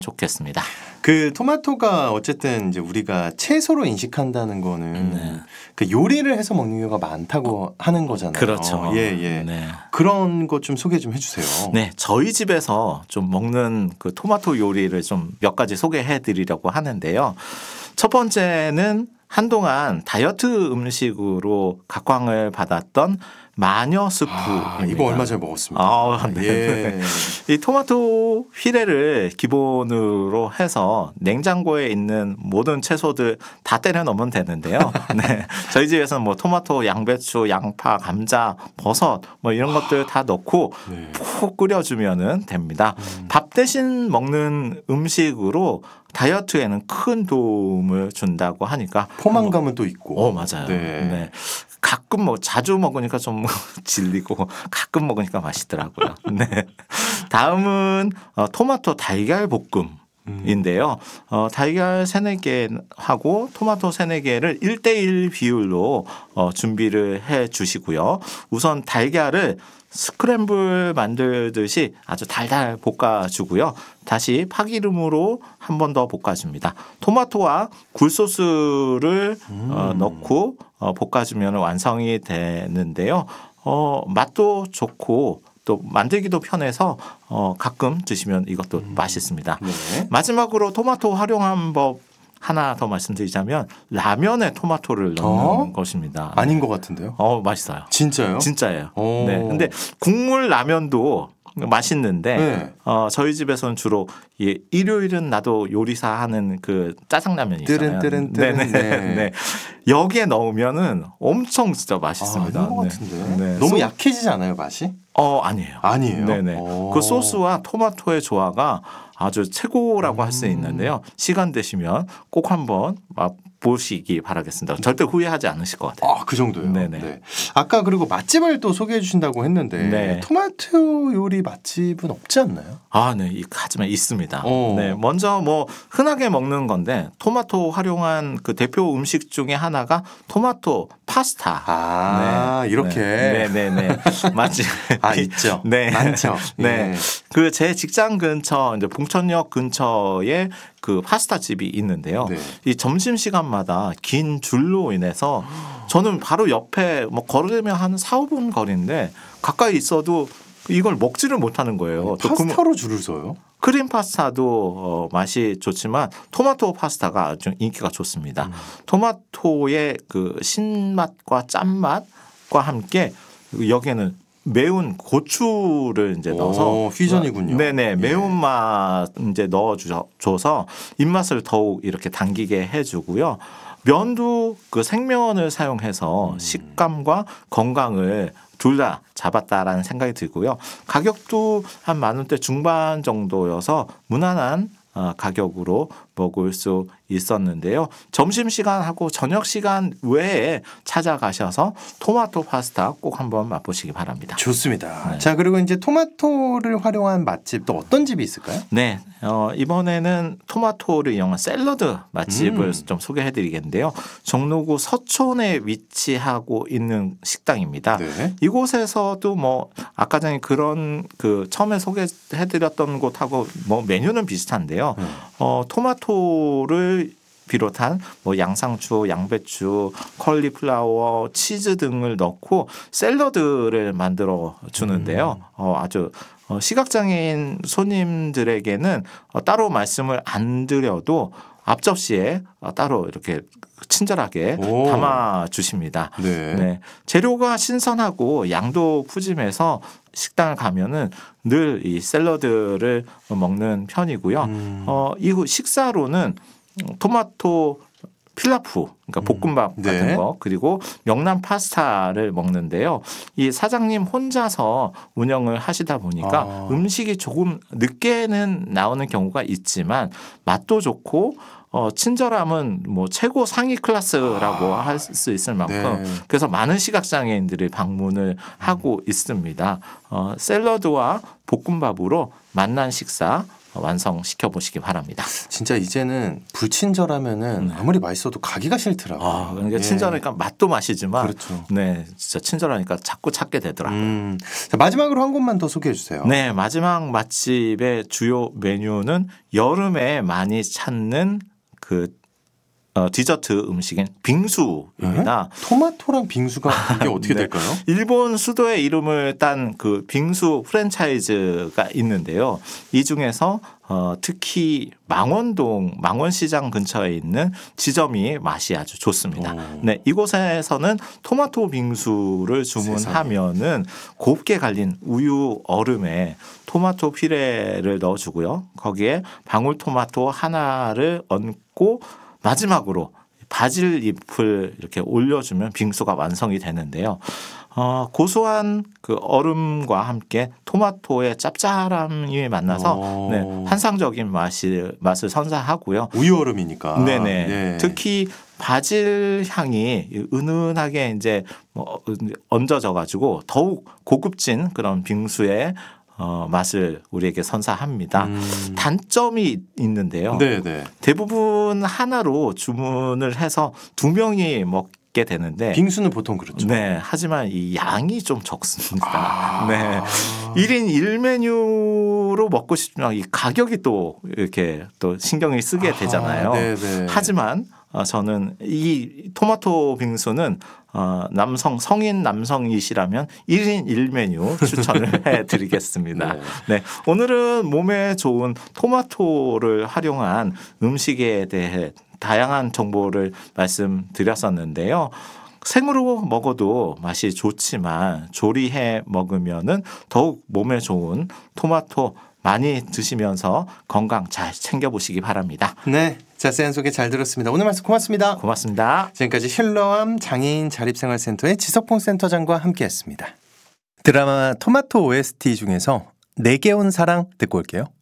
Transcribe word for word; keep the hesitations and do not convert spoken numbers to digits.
좋겠습니다. 그 토마토가 어쨌든 이제 우리가 채소로 인식한다는 거는 네. 그 요리를 해서 먹는 경우가 많다고 어, 하는 거잖아요. 그렇죠. 예, 예. 네. 그런 것 좀 소개 좀 해주세요. 네, 저희 집에서 좀 먹는 그 토마토 요리를 좀 몇 가지 소개해드리려고 하는데요. 첫 번째는 한동안 다이어트 음식으로 각광을 받았던 마녀 스프입니다. 아, 이거 얼마 전에 먹었습니다. 아, 네. 예. 이 토마토 휘레를 기본으로 해서 냉장고에 있는 모든 채소들 다 때려 넣으면 되는데요. 네. 저희 집에서는 뭐 토마토, 양배추, 양파, 감자, 버섯 뭐 이런 것들 다 넣고 네. 푹 끓여주면은 됩니다. 음. 밥 대신 먹는 음식으로 다이어트에는 큰 도움을 준다고 하니까 포만감은 또 있고. 어, 맞아요. 네. 네. 가끔 뭐 자주 먹으니까 좀 질리고 가끔 먹으니까 맛있더라고요. 네. 다음은 어, 토마토 달걀 볶음인데요. 어, 달걀 세네 개 하고 토마토 세네 개를 일 대일 비율로 어, 준비를 해 주시고요. 우선 달걀을 스크램블 만들듯이 아주 달달 볶아주고요. 다시 파기름으로 한 번 더 볶아줍니다. 토마토와 굴소스를 음. 어, 넣고 어, 볶아주면 완성이 되는데요. 어, 맛도 좋고 또 만들기도 편해서 어, 가끔 드시면 이것도 음. 맛있습니다. 네. 마지막으로 토마토 활용한 법 하나 더 말씀드리자면 라면에 토마토를 넣는 어? 것입니다. 아닌 것 같은데요? 어, 맛있어요. 진짜요? 진짜예요. 오. 네. 근데 국물 라면도 맛있는데 네. 어, 저희 집에서는 주로 예, 일요일은 나도 요리사 하는 그 짜장라면 있잖아요. 뜨른, 뜨른, 뜨른. 네네. 네. 네. 여기에 넣으면은 엄청 진짜 맛있습니다. 아, 아닌 것 네. 같은데. 네. 너무 소- 약해지지 않아요, 맛이? 어, 아니에요. 아니에요. 네네. 오. 그 소스와 토마토의 조화가 아주 최고라고 할 수 음. 있는데요. 시간 되시면 꼭 한번 맛보시기 바라겠습니다. 절대 후회하지 않으실 것 같아요. 아, 그 정도요. 네네. 네. 아까 그리고 맛집을 또 소개해 주신다고 했는데 네. 토마토 요리 맛집은 없지 않나요? 아, 네. 이- 하지만 있습니다. 어. 네. 먼저 뭐 흔하게 먹는 건데 토마토 활용한 그 대표 음식 중에 하나가 토마토 파스타. 아, 이렇게. 네, 네, 네. 맞지. 아, 있죠. 네. 많죠. 네. 예. 그 제 직장 근처 이제 봉천역 근처에 그 파스타 집이 있는데요. 네. 이 점심 시간마다 긴 줄로 인해서 저는 바로 옆에 뭐 걸으면 한 사, 오 분 거리인데 가까이 있어도 이걸 먹지를 못하는 거예요. 또 그- 파스타로 줄을 서요? 크림 파스타도 어, 맛이 좋지만 토마토 파스타가 아주 인기가 좋습니다. 음. 토마토의 그 신맛과 짠맛과 함께 여기에는 매운 고추를 이제 넣어서 오, 퓨전이군요. 네네 예. 매운맛 이제 넣어줘서 입맛을 더욱 이렇게 당기게 해주고요. 면도 그 생면을 사용해서 음. 식감과 건강을 둘 다 잡았다라는 생각이 들고요. 가격도 한 만 원대 중반 정도여서 무난한 어, 가격으로 먹을 수 있었는데요. 점심시간하고 저녁시간 외에 찾아가셔서 토마토 파스타 꼭 한번 맛보시기 바랍니다. 좋습니다. 네. 자, 그리고 이제 토마토를 활용한 맛집 또 어떤 집이 있을까요? 네, 어, 이번에는 토마토를 이용한 샐러드 맛집을 음. 좀 소개해드리겠는데요. 종로구 서촌에 위치하고 있는 식당입니다. 네. 이곳에서도 뭐 아까 전에 그런 그 처음에 소개해드렸던 곳하고 뭐 메뉴는 비슷한데요. 음. 어, 토마토를 비롯한 뭐 양상추, 양배추, 컬리플라워, 치즈 등을 넣고 샐러드를 만들어 주는데요. 음. 어, 아주 어, 시각장애인 손님들에게는 어, 따로 말씀을 안 드려도 앞접시에 어, 따로 이렇게 친절하게 오. 담아 주십니다. 네. 네. 재료가 신선하고 양도 푸짐해서 식당을 가면은 늘 이 샐러드를 먹는 편이고요. 음. 어, 이후 식사로는 토마토 필라프, 그러니까 볶음밥 음. 같은 네. 거, 그리고 명란 파스타를 먹는데요. 이 사장님 혼자서 운영을 하시다 보니까 아. 음식이 조금 늦게는 나오는 경우가 있지만 맛도 좋고 어, 친절함은 뭐 최고 상위 클래스라고 아. 할 수 있을 만큼 네. 그래서 많은 시각장애인들이 방문을 하고 있습니다. 어, 샐러드와 볶음밥으로 맛난 식사 완성시켜 보시기 바랍니다. 진짜 이제는 불친절하면은 네. 아무리 맛있어도 가기가 싫더라고요. 아, 그러니까 예. 친절하니까 맛도 맛이지만 그렇죠. 네, 진짜 친절하니까 자꾸 찾게 되더라고요. 음. 자, 마지막으로 한 곳만 더 소개해 주세요. 네, 마지막 맛집의 주요 메뉴는 여름에 많이 찾는 그 어, 디저트 음식인 빙수입니다. 토마토랑 빙수가 이게 어떻게 네. 될까요? 일본 수도의 이름을 딴 그 빙수 프랜차이즈가 있는데요. 이 중에서 어, 특히 망원동 망원시장 근처에 있는 지점이 맛이 아주 좋습니다. 오. 네, 이곳에서는 토마토 빙수를 주문하면은 곱게 갈린 우유 얼음에 토마토 피레를 넣어주고요. 거기에 방울토마토 하나를 얹고 마지막으로 바질 잎을 이렇게 올려주면 빙수가 완성이 되는데요. 어, 고소한 그 얼음과 함께 토마토의 짭짤함이 만나서 네, 환상적인 맛이, 맛을 선사하고요. 우유 얼음이니까. 네네. 네. 특히 바질 향이 은은하게 이제 뭐 얹어져 가지고 더욱 고급진 그런 빙수의 어, 맛을 우리에게 선사합니다. 음. 단점이 있는데요. 네네. 대부분 하나로 주문을 해서 두 명이 먹게 되는데 빙수는 보통 그렇죠. 네, 하지만 이 양이 좀 적습니다. 아. 네. 일 인 일 메뉴로 먹고 싶지만 이 가격이 또 이렇게 또 신경을 쓰게 되잖아요. 아, 네네. 하지만 어, 저는 이 토마토 빙수는 어, 남성 성인 남성이시라면 일 인 일 메뉴 추천을 해드리겠습니다. 네. 네, 오늘은 몸에 좋은 토마토를 활용한 음식에 대해 다양한 정보를 말씀드렸었는데요. 생으로 먹어도 맛이 좋지만 조리해 먹으면은 더욱 몸에 좋은 토마토 많이 드시면서 건강 잘 챙겨보시기 바랍니다. 네, 자세한 소개 잘 들었습니다. 오늘 말씀 고맙습니다. 고맙습니다. 지금까지 힐러암 장애인 자립생활센터의 지석봉 센터장과 함께했습니다. 드라마 토마토 오에스티 중에서 내게 온 사랑 듣고 올게요.